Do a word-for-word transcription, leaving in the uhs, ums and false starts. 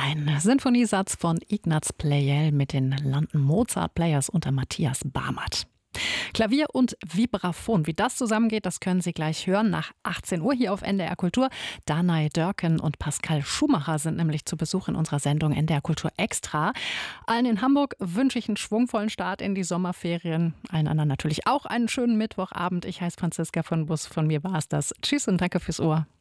Ein Sinfoniesatz von Ignaz Pleyel mit den London Mozart Players unter Matthias Barmert. Klavier und Vibraphon, wie das zusammengeht, das können Sie gleich hören nach achtzehn Uhr hier auf N D R Kultur. Danai Dörken und Pascal Schumacher sind nämlich zu Besuch in unserer Sendung N D R Kultur Extra. Allen in Hamburg wünsche ich einen schwungvollen Start in die Sommerferien. Allen anderen natürlich auch einen schönen Mittwochabend. Ich heiße Franziska von Bus. Von mir war es das. Tschüss und danke fürs Ohr.